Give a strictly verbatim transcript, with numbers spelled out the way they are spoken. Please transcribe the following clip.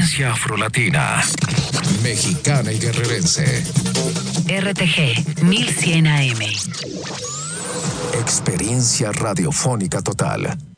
Experiencia afrolatina, mexicana y guerrerense. R T G mil cien A M. Experiencia radiofónica total.